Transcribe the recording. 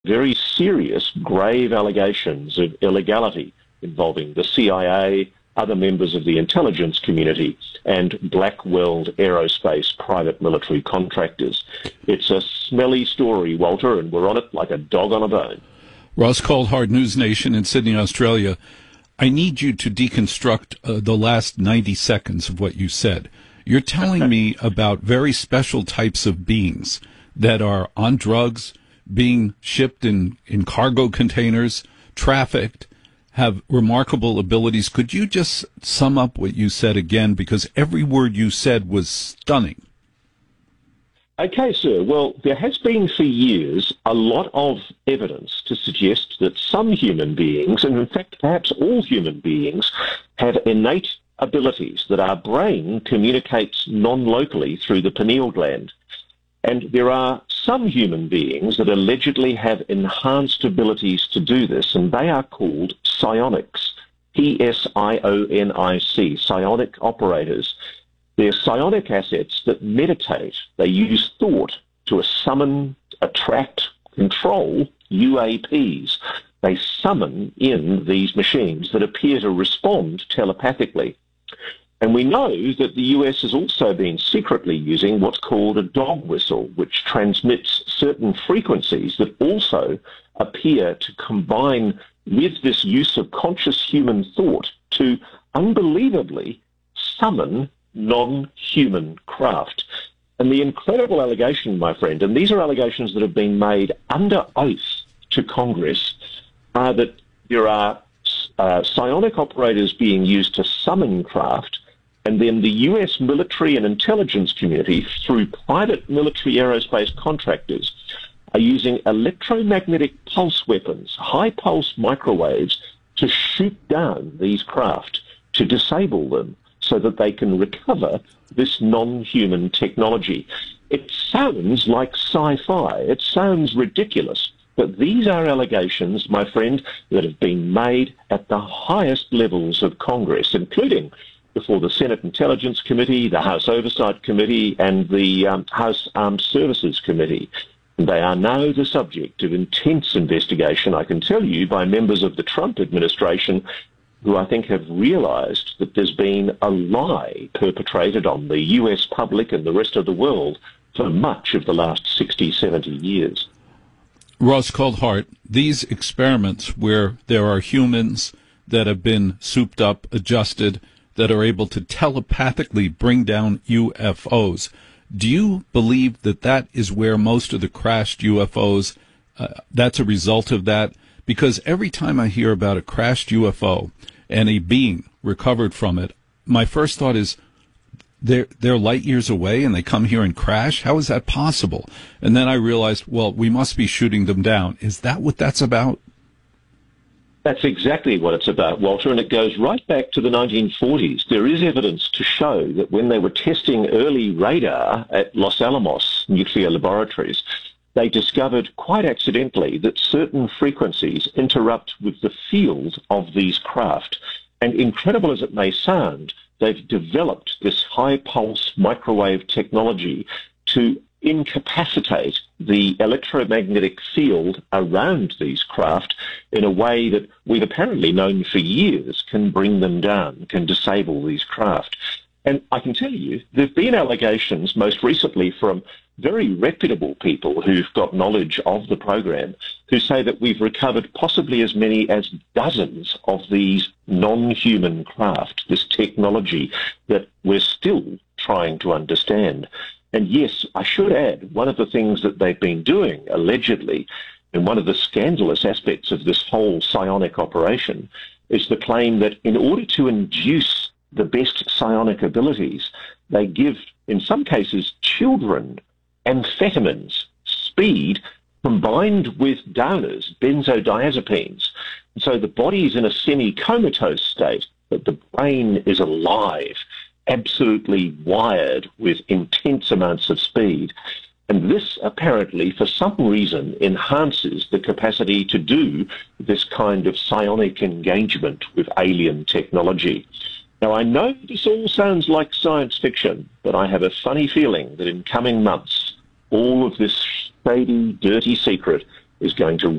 very serious, grave allegations of illegality involving the CIA, other members of the intelligence community, and Blackwell Aerospace private military contractors. It's a smelly story, Walter, and we're on it like a dog on a bone. Ross Coulthart, News Nation in Sydney, Australia. I need you to deconstruct the last 90 seconds of what you said. You're telling me about very special types of beings that are on drugs, being shipped in cargo containers, trafficked, have remarkable abilities. Could you just sum up what you said again? Because every word you said was stunning. Okay, sir. Well, there has been for years a lot of evidence to suggest that some human beings, and in fact perhaps all human beings, have innate abilities that our brain communicates non-locally through the pineal gland. And there are some human beings that allegedly have enhanced abilities to do this, and they are called psionics, Psionic, psionic operators. They're psionic assets that meditate. They use thought to summon, attract, control UAPs. They summon in these machines that appear to respond telepathically. And we know that the US has also been secretly using what's called a dog whistle, which transmits certain frequencies that also appear to combine with this use of conscious human thought to unbelievably summon non-human craft. And the incredible allegation, my friend, and these are allegations that have been made under oath to Congress, are that there are psionic operators being used to summon craft, and then the US military and intelligence community, through private military aerospace contractors, are using electromagnetic pulse weapons, high pulse microwaves, to shoot down these craft, to disable them, so that they can recover this non-human technology. It sounds like sci-fi. It sounds ridiculous. But these are allegations, my friend, that have been made at the highest levels of Congress, including before the Senate Intelligence Committee, the House Oversight Committee, and the House Armed Services Committee. And they are now the subject of intense investigation, I can tell you, by members of the Trump administration, who I think have realized that there's been a lie perpetrated on the US public and the rest of the world for much of the last 60, 70 years. Ross Coulthart, these experiments where there are humans that have been souped up, adjusted, that are able to telepathically bring down UFOs, do you believe that that is where most of the crashed UFOs, that's a result of that? Because every time I hear about a crashed UFO and a being recovered from it, my first thought is, they're light years away and they come here and crash? How is that possible? And then I realized, well, we must be shooting them down. Is that what that's about? That's exactly what it's about, Walter, and it goes right back to the 1940s. There is evidence to show that when they were testing early radar at Los Alamos nuclear laboratories, they discovered quite accidentally that certain frequencies interrupt with the field of these craft. And incredible as it may sound, they've developed this high-pulse microwave technology to incapacitate the electromagnetic field around these craft in a way that we've apparently known for years can bring them down, can disable these craft. And I can tell you, there have been allegations, most recently from very reputable people who've got knowledge of the program, who say that we've recovered possibly as many as dozens of these non-human craft, this technology that we're still trying to understand. And yes, I should add, one of the things that they've been doing, allegedly, and one of the scandalous aspects of this whole psionic operation, is the claim that in order to induce the best psionic abilities, they give, in some cases, children amphetamines, speed, combined with downers, benzodiazepines. And so the body is in a semi-comatose state, but the brain is alive, absolutely wired with intense amounts of speed. And this apparently, for some reason, enhances the capacity to do this kind of psionic engagement with alien technology. Now, I know this all sounds like science fiction, but I have a funny feeling that in coming months, all of this shady, dirty secret is going to